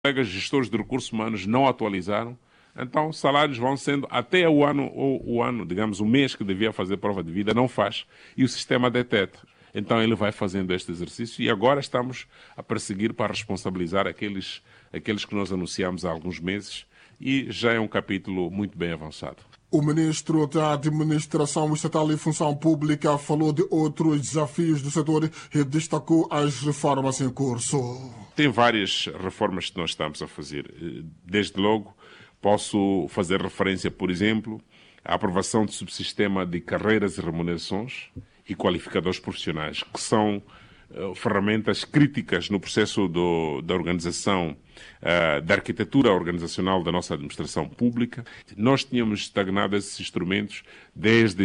colegas gestores de recursos humanos não atualizaram, então os salários vão sendo até o ano, digamos, o mês que devia fazer prova de vida, não faz, e o sistema detecta. Então ele vai fazendo este exercício e agora estamos a perseguir para responsabilizar aqueles que nós anunciamos há alguns meses e já é um capítulo muito bem avançado. O ministro da Administração Estatal e Função Pública falou de outros desafios do setor e destacou as reformas em curso. Tem várias reformas que nós estamos a fazer. Desde logo, posso fazer referência, por exemplo, à aprovação do subsistema de carreiras e remunerações e qualificadores profissionais, que são ferramentas críticas no processo da organização, da arquitetura organizacional da nossa administração pública. Nós tínhamos estagnado esses instrumentos desde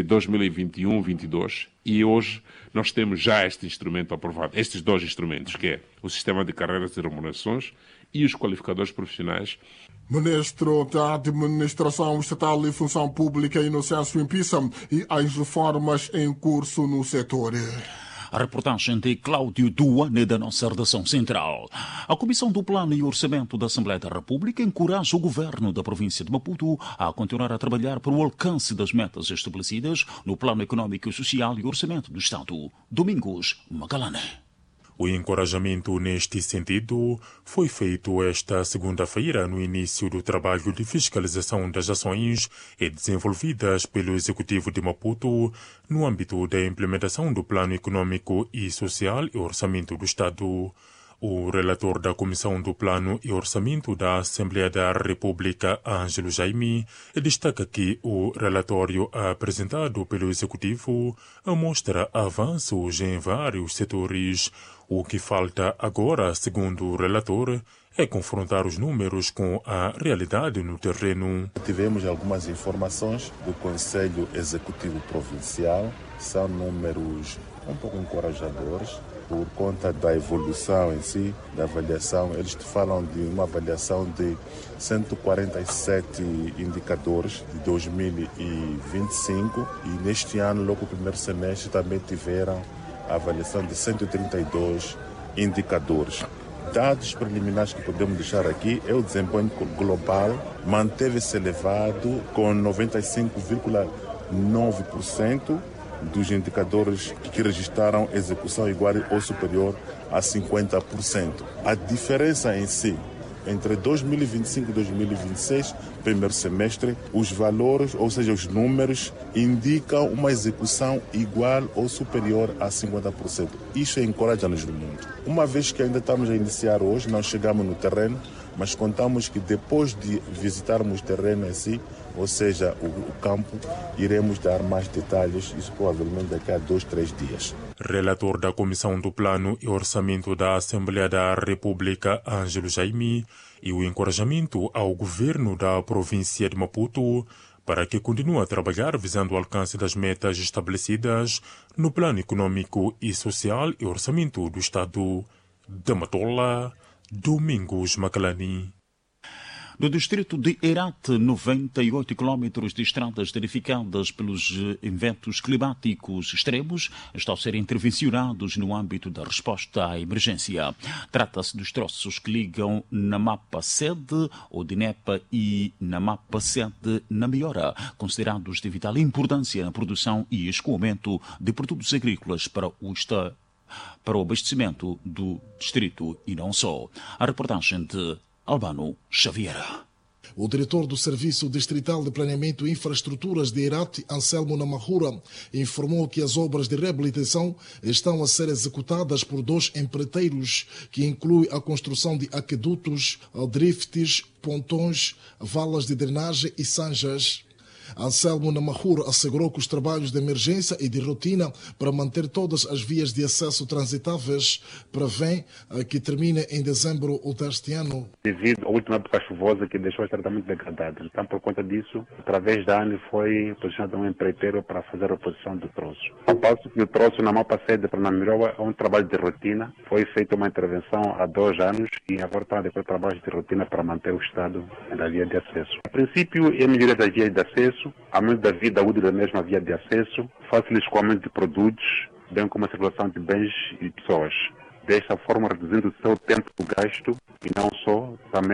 2021-22 e hoje nós temos já este instrumento aprovado, estes dois instrumentos, que é o sistema de carreiras e remunerações e os qualificadores profissionais. Ministro da Administração Estatal e Função Pública, Inocêncio Impissa, e as reformas em curso no setor. A reportagem de Cláudio Duane, da nossa redação central. A Comissão do Plano e Orçamento da Assembleia da República encoraja o governo da província de Maputo a continuar a trabalhar para o alcance das metas estabelecidas no Plano Econômico e Social e Orçamento do Estado. Domingos Magalhães. O encorajamento neste sentido foi feito esta segunda-feira no início do trabalho de fiscalização das ações desenvolvidas pelo Executivo de Maputo no âmbito da implementação do Plano Econômico e Social e Orçamento do Estado. O relator da Comissão do Plano e Orçamento da Assembleia da República, Ângelo Jaime, destaca que o relatório apresentado pelo Executivo mostra avanços em vários setores. O que falta agora, segundo o relator, é confrontar os números com a realidade no terreno. Tivemos algumas informações do Conselho Executivo Provincial, são números um pouco encorajadores, por conta da evolução em si, da avaliação. Eles te falam de uma avaliação de 147 indicadores de 2025 e neste ano, logo no primeiro semestre, também tiveram a avaliação de 132 indicadores. Dados preliminares que podemos deixar aqui é o desempenho global, manteve-se elevado com 95,9% dos indicadores que registraram execução igual ou superior a 50%. A diferença em si, entre 2025 e 2026, primeiro semestre, os valores, ou seja, os números, indicam uma execução igual ou superior a 50%. Isso encoraja-nos muito. Uma vez que ainda estamos a iniciar hoje, nós chegamos no terreno, mas contamos que depois de visitarmos o terreno em si, ou seja, o campo, iremos dar mais detalhes, isso provavelmente daqui a 2-3 dias. Relator da Comissão do Plano e Orçamento da Assembleia da República, Ângelo Jaime, e o encorajamento ao governo da província de Maputo para que continue a trabalhar visando o alcance das metas estabelecidas no Plano Econômico e Social e Orçamento do Estado. Da Matola, Domingos Magalhães. No distrito de Herat, 98 quilómetros de estradas danificadas pelos eventos climáticos extremos estão a ser intervencionados no âmbito da resposta à emergência. Trata-se dos troços que ligam Namapa-Sede, Odinepa e Namapa-Sede na Miora, considerados de vital importância na produção e escoamento de produtos agrícolas para o abastecimento do distrito e não só. A reportagem de Albano Xavier. O diretor do Serviço Distrital de Planeamento e Infraestruturas de Herat, Anselmo Namahura, informou que as obras de reabilitação estão a ser executadas por 2 empreiteiros, que inclui a construção de aquedutos, drifts, pontões, valas de drenagem e sanjas. Anselmo Namahura assegurou que os trabalhos de emergência e de rotina para manter todas as vias de acesso transitáveis prevêem que termine em dezembro deste ano. Devido à última época chuvosa que deixou o estado muito degradado. Então, por conta disso, através da ANE foi posicionado um empreiteiro para fazer a reposição do troço. Ao passo que o troço na Mapa-Sede para Namiroa é um trabalho de rotina. Foi feita uma intervenção há 2 anos e agora está depois trabalho de rotina para manter o estado da via de acesso. A princípio, é a melhoria das vias de acesso, aumento da vida útil da mesma via de acesso, fácil escoamento de produtos, bem como a circulação de bens e pessoas. desta forma reduzindo o seu tempo de gasto e não só, também